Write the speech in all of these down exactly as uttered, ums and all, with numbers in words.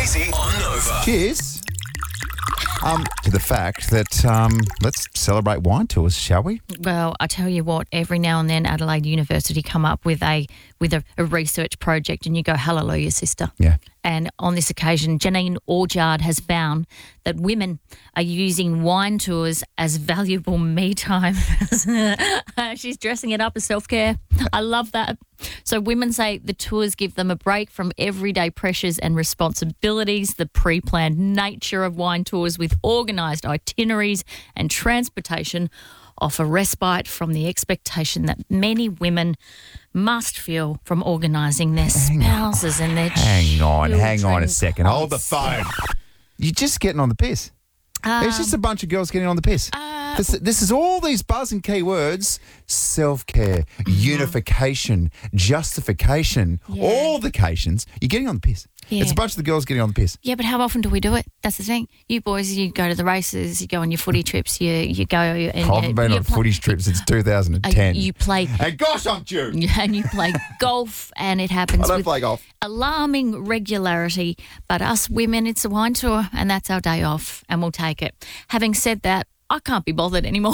Hazy on Nova. Cheers. Um, to the fact that um, let's celebrate wine tours, shall we? Well, I tell you what, every now and then Adelaide University come up with a with a, a research project and you go, hallelujah, sister. Yeah. And on this occasion, Janine Orchard has found that women are using wine tours as valuable me time. She's dressing it up as self-care. I love that. So women say the tours give them a break from everyday pressures and responsibilities. The pre-planned nature of wine tours with organised itineraries and transportation offer respite from the expectation that many women must feel from organising their spouses and their Hang on, hang on a children second. Hold the phone. You're just getting on the piss. Um, it's just a bunch of girls getting on the piss. Uh, this, this is all these buzz and key words: self-care, unification, justification, Yeah. all the cations. You're getting on the piss. Yeah. It's a bunch of the girls getting on the piss. Yeah, but how often do we do it? That's the thing. You boys, you go to the races, you go on your footy trips, you you go and I haven't you, been you on play- footy trips since two thousand ten. uh, You play and gosh, I'm due. and you play golf, and it happens I don't with play golf. alarming regularity. But us women, it's a wine tour, and that's our day off, and we'll take it. Having said that, I can't be bothered anymore.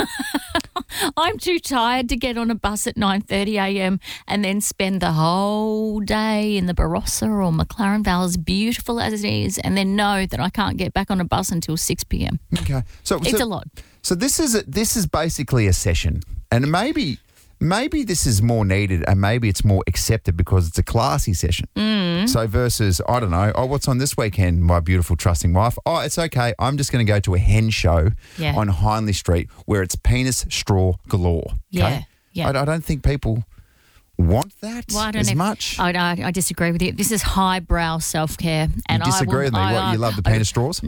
I'm too tired to get on a bus at nine thirty a m and then spend the whole day in the Barossa or McLaren Vale, as beautiful as it is, and then know that I can't get back on a bus until six p m. Okay, so It's so, a lot. So this is a, this is basically a session, and maybe maybe this is more needed, and maybe it's more accepted because it's a classy session. Mm. So versus I don't know, oh, what's on this weekend, my beautiful trusting wife? Oh, it's okay. I'm just going to go to a hen show Yeah. on Hindley Street where it's penis straw galore. Okay? Yeah, yeah. I, I don't think people want that Well, I don't as know if- much. I, I, I disagree with you. This is highbrow self-care. you And disagree I will, with me? I, What, I- you love the I- penis straws?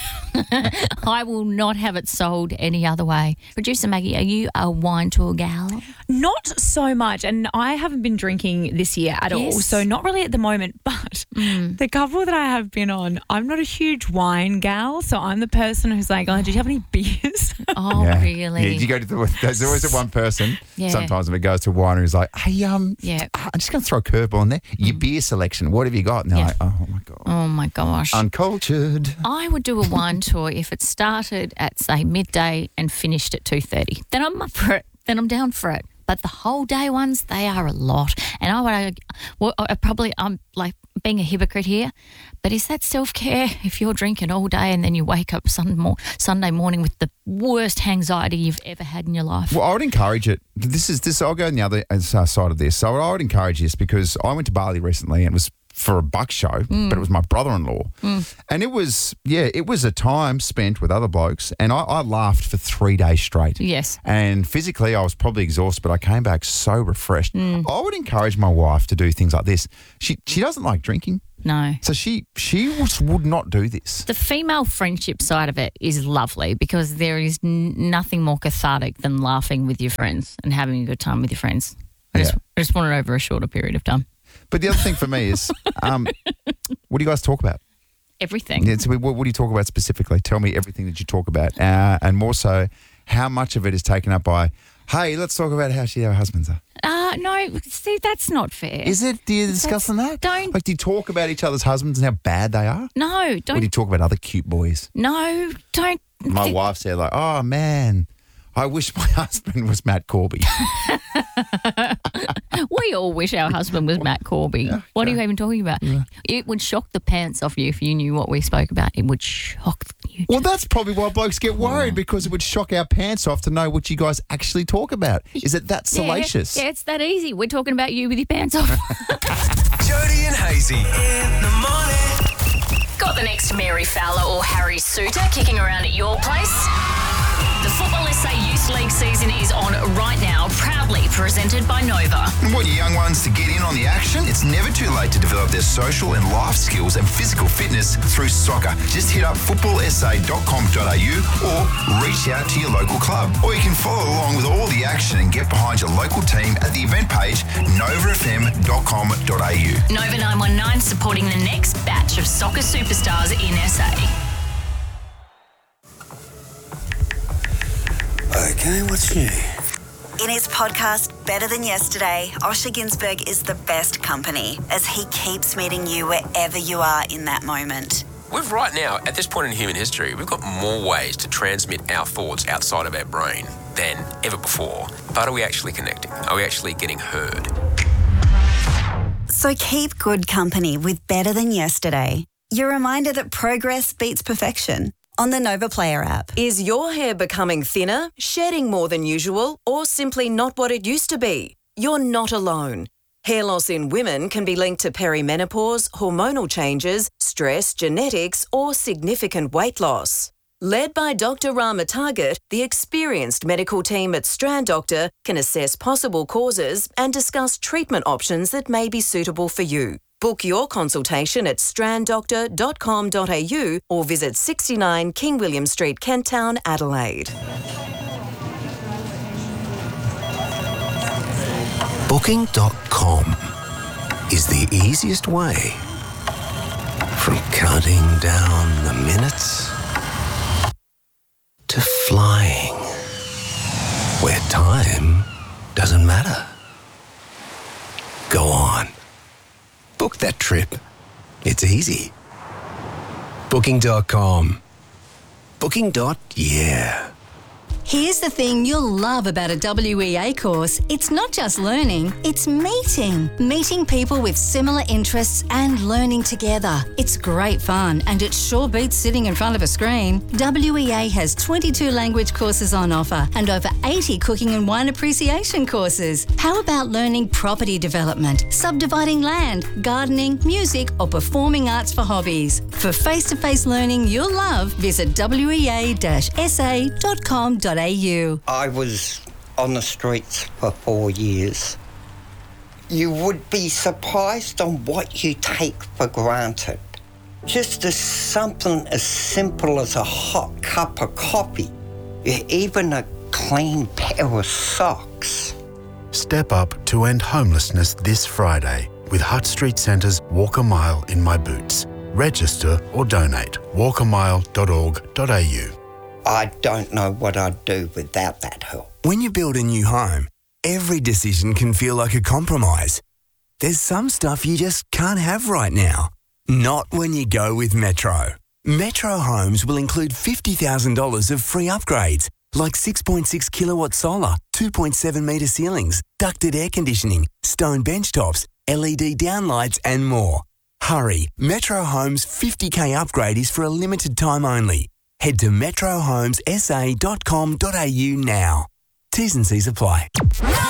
I will not have it sold any other way. Producer Maggie, are you a wine tour gal? Not so much, and I haven't been drinking this year at all, Yes. so not really at the moment, but the couple that I have been on, I'm not a huge wine gal, so I'm the person who's like, oh, did you have any beers? Oh, Yeah. really? Yeah, you go to the, there's always that one person. Yeah. Sometimes if it goes to a winery, who's like, hey, um, Yeah. I'm just going to throw a curveball in there. Your beer selection, what have you got? And they're Yeah. like, oh my god, Oh, my gosh. uncultured. I would do a wine tour if it started at, say, midday and finished at two thirty. Then I'm up for it. Then I'm down for it. But the whole day ones, they are a lot. And I would, well, I probably, I'm like being a hypocrite here, but is that self-care if you're drinking all day and then you wake up Sunday, mor- Sunday morning with the worst anxiety you've ever had in your life? Well, I would encourage it. This is this. I'll go on the other uh, side of this. So I would encourage this because I went to Bali recently and it was for a buck show, but it was my brother-in-law. And it was, yeah, it was a time spent with other blokes and I, I laughed for three days straight. Yes. And physically I was probably exhausted, but I came back so refreshed. I would encourage my wife to do things like this. She she doesn't like drinking. No. So she she was, would not do this. The female friendship side of it is lovely because there is n- nothing more cathartic than laughing with your friends and having a good time with your friends. I, just, Yeah. I just want it over a shorter period of time. But the other thing for me is, um, what do you guys talk about? Everything. Yeah, so what, what do you talk about specifically? Tell me everything that you talk about. Uh, and more so, how much of it is taken up by, hey, let's talk about how she our husbands are. Uh, no, see, that's not fair. Is it? Do you discuss on that? don't- Like, do you talk about each other's husbands and how bad they are? No, Or do don't. you talk about other cute boys? No, don't. My wife said, like, oh, man, I wish my husband was Matt Corby. We all wish our husband was Matt Corby. What are you even talking about? It would shock the pants off you if you knew what we spoke about. It would shock you. Well, that's probably why blokes get worried because it would shock our pants off to know what you guys actually talk about. Is it that salacious? Yeah, yeah, it's that easy. We're talking about you with your pants off. Jody and Hazy in the morning. Got the next Mary Fowler or Harry Suter kicking around at your place? The Football S A Youth League season is on right now, proudly presented by Nova. And want your young ones to get in on the action? It's never too late to develop their social and life skills and physical fitness through soccer. Just hit up football s a dot com dot a u or reach out to your local club. Or you can follow along with all the action and get behind your local team at the event page nova f m dot com dot a u. Nova nine one nine supporting the next batch of soccer superstars in S A. Okay, what's new? In his podcast, Better Than Yesterday, Osher Ginsberg is the best company as he keeps meeting you wherever you are in that moment. We've right now, at this point in human history, we've got more ways to transmit our thoughts outside of our brain than ever before. But are we actually connecting? Are we actually getting heard? So keep good company with Better Than Yesterday. Your reminder that progress beats perfection on the Nova Player app. Is your hair becoming thinner, shedding more than usual, or simply not what it used to be? You're not alone. Hair loss in women can be linked to perimenopause, hormonal changes, stress, genetics, or significant weight loss. Led by Doctor Rama Target, the experienced medical team at Strand Doctor can assess possible causes and discuss treatment options that may be suitable for you. Book your consultation at strand doctor dot com dot a u or visit sixty-nine King William Street, Kent Town, Adelaide. Booking dot com is the easiest way from counting down the minutes to flying where time doesn't matter. Go on. Book that trip. It's easy. Booking dot com. Booking. Yeah. Here's the thing you'll love about a W E A course. It's not just learning, it's meeting. Meeting people with similar interests and learning together. It's great fun and it sure beats sitting in front of a screen. W E A has twenty-two language courses on offer and over eighty cooking and wine appreciation courses. How about learning property development, subdividing land, gardening, music or performing arts for hobbies? For face-to-face learning you'll love, visit w e a dash s a dot com dot a u. I was on the streets for four years. You would be surprised on what you take for granted. Just as something as simple as a hot cup of coffee, even a clean pair of socks. Step up to end homelessness this Friday with Hutt Street Centre's Walk a Mile in My Boots. Register or donate. walk a mile dot org dot a u. I don't know what I'd do without that help. When you build a new home, every decision can feel like a compromise. There's some stuff you just can't have right now. Not when you go with Metro. Metro Homes will include fifty thousand dollars of free upgrades, like six point six kilowatt solar, two point seven metre ceilings, ducted air conditioning, stone bench tops, L E D downlights and more. Hurry, Metro Homes fifty K upgrade is for a limited time only. Head to metro homes s a dot com dot a u now. T's and C's apply.